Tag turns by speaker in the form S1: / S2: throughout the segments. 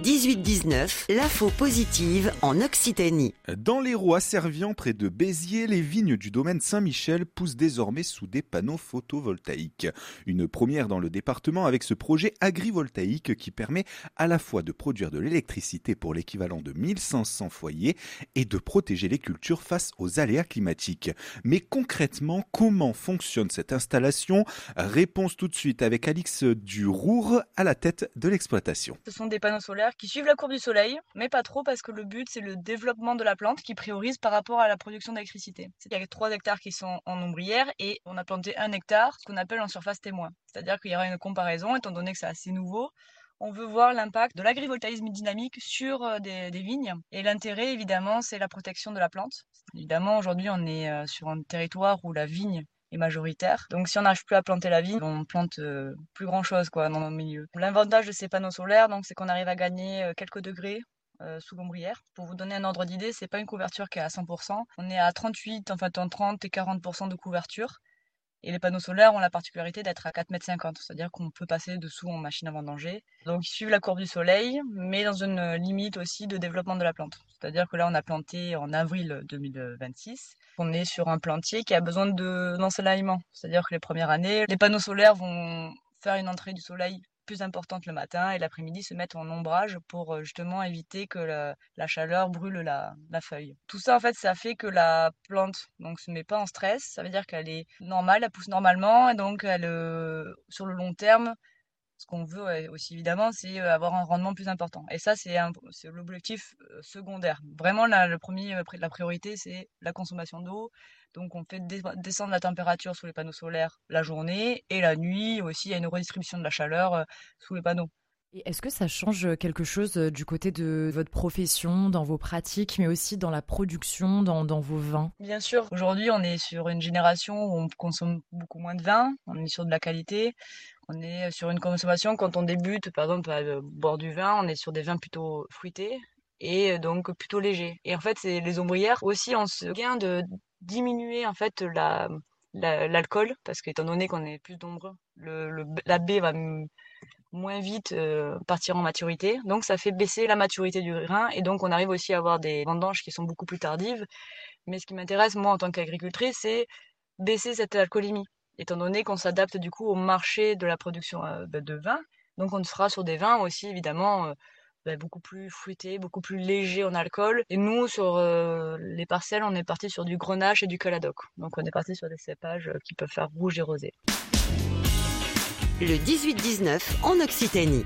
S1: 18-19, l'info positive en Occitanie.
S2: Dans l'Hérault, à Servian, près de Béziers, les vignes du domaine Saint-Michel poussent désormais sous des panneaux photovoltaïques. Une première dans le département avec ce projet agrivoltaïque qui permet à la fois de produire de l'électricité pour l'équivalent de 1500 foyers et de protéger les cultures face aux aléas climatiques. Mais concrètement, comment fonctionne cette installation ? Réponse tout de suite avec Alix Durour à la tête de l'exploitation.
S3: Ce sont des panneaux solaires qui suivent la courbe du soleil, mais pas trop parce que le but c'est le développement de la plante qui priorise par rapport à la production d'électricité. Il y a 3 hectares qui sont en ombrière et on a planté 1 hectare, ce qu'on appelle en surface témoin. C'est-à-dire qu'il y aura une comparaison, étant donné que c'est assez nouveau. On veut voir l'impact de l'agrivoltaïsme dynamique sur des vignes. Et l'intérêt, évidemment, c'est la protection de la plante. Évidemment, aujourd'hui, on est sur un territoire où la vigne est majoritaire. Donc si on n'arrive plus à planter la vigne, on plante plus grand chose dans nos milieux. L'avantage de ces panneaux solaires, donc, c'est qu'on arrive à gagner quelques degrés sous l'ombrière. Pour vous donner un ordre d'idée, c'est pas une couverture qui est à 100%. On est à 38, enfin entre 30 et 40% de couverture. Et les panneaux solaires ont la particularité d'être à 4,50 m, c'est-à-dire qu'on peut passer dessous en machine à vendanger. Donc ils suivent la courbe du soleil, mais dans une limite aussi de développement de la plante. C'est-à-dire que là, on a planté en avril 2026. On est sur un plantier qui a besoin d'ensoleillement. C'est-à-dire que les premières années, les panneaux solaires vont faire une entrée du soleil plus importante le matin et l'après-midi se mettre en ombrage pour justement éviter que la chaleur brûle la feuille. Tout ça, en fait, ça fait que la plante donc se met pas en stress. Ça veut dire qu'elle est normale, elle pousse normalement et donc elle, sur le long terme, ce qu'on veut aussi évidemment, c'est avoir un rendement plus important. Et ça, c'est l'objectif secondaire. Vraiment, la priorité, c'est la consommation d'eau. Donc, on fait descendre la température sous les panneaux solaires la journée et la nuit aussi, il y a une redistribution de la chaleur sous les panneaux.
S4: Et est-ce que ça change quelque chose du côté de votre profession, dans vos pratiques, mais aussi dans la production, dans vos vins ?
S3: Bien sûr. Aujourd'hui, on est sur une génération où on consomme beaucoup moins de vin, on est sur de la qualité. On est sur une consommation, quand on débute, par exemple, à boire du vin, on est sur des vins plutôt fruités et donc plutôt légers. Et en fait, c'est les ombrières aussi, on se gain de diminuer en fait l'alcool, parce qu'étant donné qu'on est plus nombreux, la baie va moins vite partir en maturité. Donc ça fait baisser la maturité du grain et donc on arrive aussi à avoir des vendanges qui sont beaucoup plus tardives. Mais ce qui m'intéresse, moi, en tant qu'agricultrice, c'est baisser cette alcoolémie, étant donné qu'on s'adapte du coup au marché de la production de vin. Donc on sera sur des vins aussi évidemment beaucoup plus fruités, beaucoup plus légers en alcool. Et nous, sur les parcelles, on est parti sur du grenache et du caladoc. Donc on est parti sur des cépages qui peuvent faire rouge et rosé.
S1: Le 18-19 en Occitanie.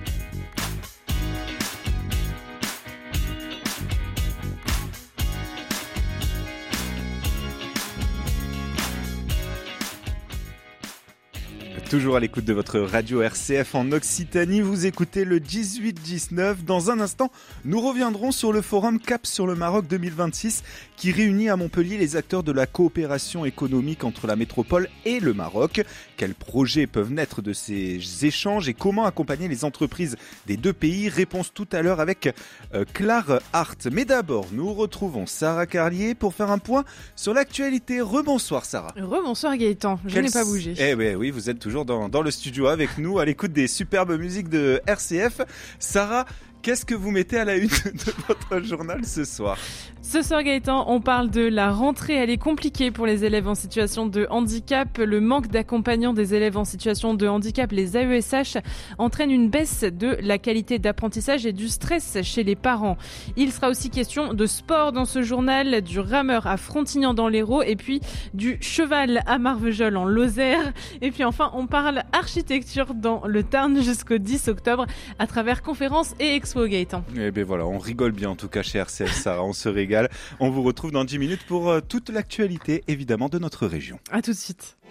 S2: Toujours à l'écoute de votre radio RCF en Occitanie, vous écoutez le 18-19. Dans un instant, nous reviendrons sur le forum Cap sur le Maroc 2026 qui réunit à Montpellier les acteurs de la coopération économique entre la métropole et le Maroc. Quels projets peuvent naître de ces échanges et comment accompagner les entreprises des deux pays ? Réponse tout à l'heure avec Claire Hart. Mais d'abord, nous retrouvons Sarah Carlier pour faire un point sur l'actualité. Rebonsoir Sarah.
S5: Rebonsoir Gaëtan, je n'ai pas bougé.
S2: Eh ben oui, vous êtes toujours dans le studio avec nous, à l'écoute des superbes musiques de RCF. Sarah, qu'est-ce que vous mettez à la une de votre journal ce soir ?
S5: Ce soir Gaëtan, on parle de la rentrée, elle est compliquée pour les élèves en situation de handicap. Le manque d'accompagnants des élèves en situation de handicap, les AESH, entraîne une baisse de la qualité d'apprentissage et du stress chez les parents. Il sera aussi question de sport dans ce journal, du rameur à Frontignan dans l'Hérault et puis du cheval à Marvejols en Lozère. Et puis enfin, on parle architecture dans le Tarn jusqu'au 10 octobre à travers conférences et expos Gaëtan.
S2: Eh ben voilà, on rigole bien en tout cas chez RCF Sarah, on se régale. On vous retrouve dans 10 minutes pour toute l'actualité évidemment de notre région.
S5: À tout de suite.